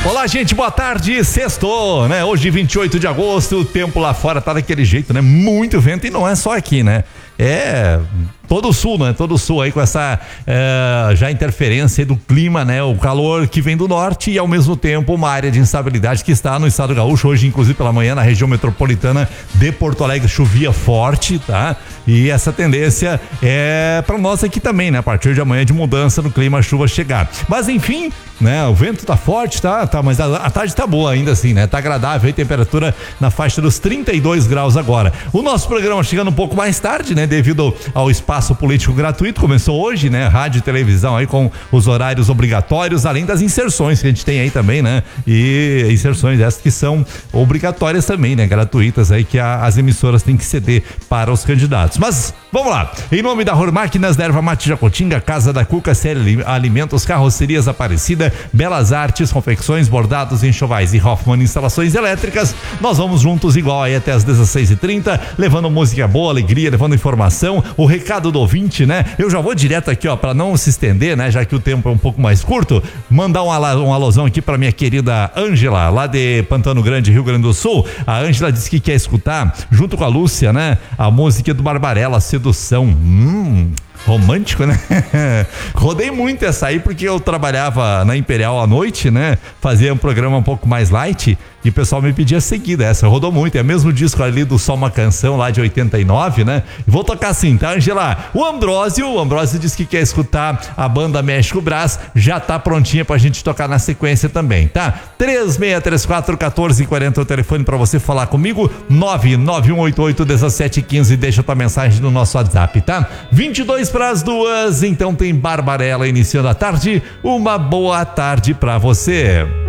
Olá, gente, boa tarde, sextou, né? Hoje, 28 de agosto, o tempo lá fora tá daquele jeito, né? Muito vento e não é só aqui, né? É todo o sul, né? Todo o sul aí com essa já interferência do clima, né? O calor que vem do norte e ao mesmo tempo uma área de instabilidade que está no estado gaúcho. Hoje, inclusive pela manhã, na região metropolitana de Porto Alegre, chovia forte, tá? E essa tendência é para nós aqui também, né? A partir de amanhã de mudança no clima, a chuva chegar. Mas enfim, né? O vento tá forte, tá? Mas a tarde tá boa ainda assim, né? Tá agradável, aí temperatura na faixa dos 32 graus agora. O nosso programa chegando um pouco mais tarde, né? Devido ao espaço político gratuito, começou hoje, né? Rádio e televisão aí com os horários obrigatórios, além das inserções que a gente tem aí também, né? E inserções essas que são obrigatórias também, né? Gratuitas aí que as emissoras têm que ceder para os candidatos. Mas vamos lá, em nome da Ror Máquinas, da Erva Mate Jacotinga, Casa da Cuca, CL Alimentos, Carrocerias Aparecida, Belas Artes, Confecções, Bordados, Enxovais e Hoffman Instalações Elétricas, nós vamos juntos igual aí até as 16h30, levando música boa, alegria, levando informação, o recado do ouvinte, né? Eu já vou direto aqui, ó, pra não se estender, né? Já que o tempo é um pouco mais curto, mandar um alusão aqui pra minha querida Ângela, lá de Pantano Grande, Rio Grande do Sul. A Ângela disse que quer escutar, junto com a Lúcia, né? A música do Barbarella, Sedução. Romântico, né? Rodei muito essa aí porque eu trabalhava na Imperial à noite, né? Fazia um programa um pouco mais light e o pessoal me pedia seguida. Essa rodou muito, é o mesmo disco ali do Só Uma Canção lá de 89, né? Vou tocar assim, tá, Angela? O Ambrósio disse que quer escutar a banda México Brás, já tá prontinha pra gente tocar na sequência também, tá? 3634-1440 o telefone pra você falar comigo, 99188-1715, deixa tua mensagem no nosso WhatsApp, tá? 22 para as 2, então tem Barbarella iniciando a tarde. Uma boa tarde pra você.